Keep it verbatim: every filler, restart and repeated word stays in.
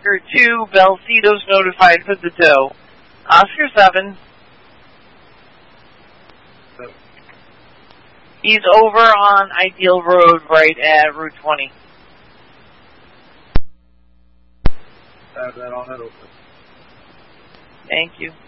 Oscar two, Belcito's notified for the tow. Oscar seven. He's over on Ideal Road right at Route twenty. Have that on it open. Thank you.